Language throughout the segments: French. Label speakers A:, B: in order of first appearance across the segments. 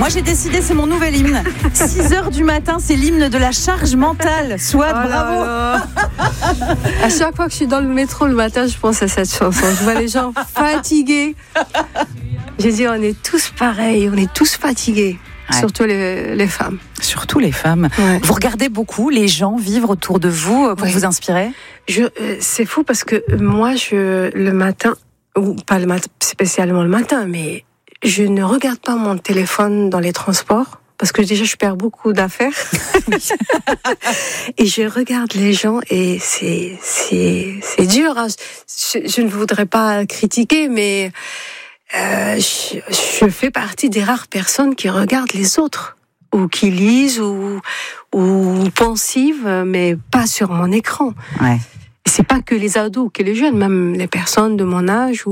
A: Moi, j'ai décidé, c'est mon nouvel hymne. 6h du matin, c'est l'hymne de la charge mentale. Soit, bravo.
B: À chaque fois que je suis dans le métro le matin, je pense à cette chanson. Je vois les gens fatigués. Je dis, on est tous pareils, on est tous fatigués. Ouais. Surtout les femmes.
A: Surtout les femmes. Ouais. Vous regardez beaucoup les gens vivre autour de vous pour vous inspirer ?
B: C'est fou parce que moi, le matin, ou pas le matin, spécialement le matin, mais je ne regarde pas mon téléphone dans les transports. Parce que déjà, je perds beaucoup d'affaires. Et je regarde les gens et c'est dur. Hein. Je ne voudrais pas critiquer, mais je fais partie des rares personnes qui regardent les autres. Ou qui lisent, ou pensives, mais pas sur mon écran.
A: Ouais.
B: Et c'est pas que les ados, que les jeunes, même les personnes de mon âge,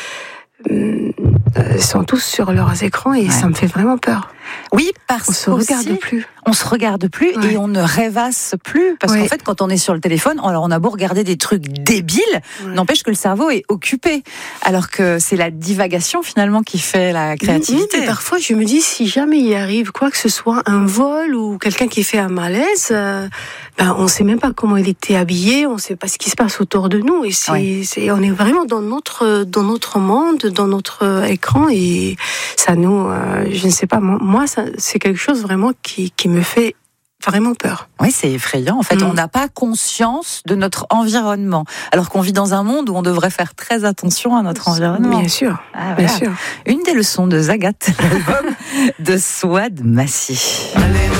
B: sont tous sur leurs écrans et ça me fait vraiment peur.
A: Oui, parce qu'on se regarde plus et on ne rêvasse plus parce qu'en fait quand on est sur le téléphone, alors on a beau regarder des trucs débiles, n'empêche que le cerveau est occupé, alors que c'est la divagation finalement qui fait la créativité.
B: Et parfois je me dis si jamais il arrive quoi que ce soit, un vol ou quelqu'un qui fait un malaise, on ne sait même pas comment il était habillé, on ne sait pas ce qui se passe autour de nous et on est vraiment dans notre monde, dans notre écran et ça nous, je ne sais pas, moi c'est quelque chose vraiment qui me fait vraiment peur.
A: Oui, c'est effrayant. En fait, on n'a pas conscience de notre environnement, alors qu'on vit dans un monde où on devrait faire très attention à notre environnement.
B: Bien sûr, bien sûr.
A: Une des leçons de Zagat, l'album de Souad Massi.